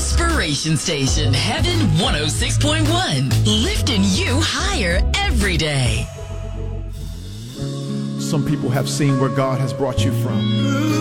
inspiration station, Heaven 106.1. Lifting you higher every day. Some people have seen where God has brought you from.